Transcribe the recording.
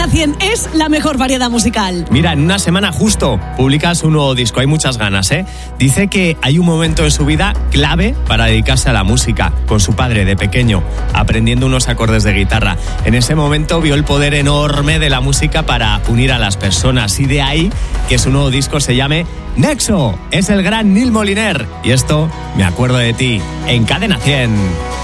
Cadena 100 es la mejor variedad musical. Mira, en una semana justo publicas un nuevo disco, hay muchas ganas, ¿eh? Dice que hay un momento en su vida clave para dedicarse a la música, con su padre de pequeño, aprendiendo unos acordes de guitarra. En ese momento vio el poder enorme de la música para unir a las personas, y de ahí que su nuevo disco se llame Nexo. Es el gran Nil Moliner, y esto, Me acuerdo de ti, en Cadena 100.